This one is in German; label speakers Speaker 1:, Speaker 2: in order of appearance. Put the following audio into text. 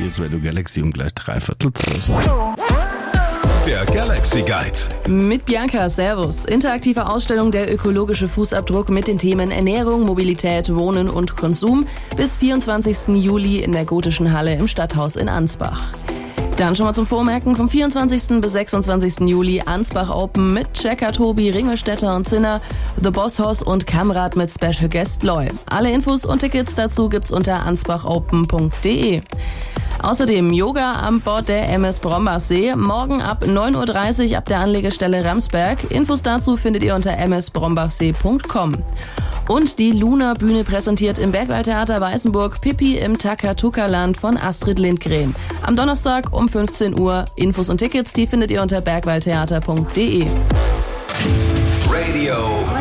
Speaker 1: Hier ist Radio Galaxy um gleich 3:15.
Speaker 2: Der Galaxy Guide.
Speaker 3: Mit Bianca, servus. Interaktive Ausstellung Der ökologische Fußabdruck mit den Themen Ernährung, Mobilität, Wohnen und Konsum bis 24. Juli in der Gotischen Halle im Stadthaus in Ansbach. Dann schon mal zum Vormerken, vom 24. bis 26. Juli Ansbach Open mit Checker, Tobi, Ringelstetter und Zinner, The Boss Hoss und Kamrad mit Special Guest Loy. Alle Infos und Tickets dazu gibt's unter ansbachopen.de. Außerdem Yoga an Bord der MS Brombachsee, morgen ab 9:30 Uhr ab der Anlegestelle Ramsberg. Infos dazu findet ihr unter msbrombachsee.com. Und die Luna-Bühne präsentiert im Bergwaldtheater Weißenburg Pippi im Takatuka-Land von Astrid Lindgren. Am Donnerstag um 15 Uhr. Infos und Tickets, die findet ihr unter bergwaldtheater.de.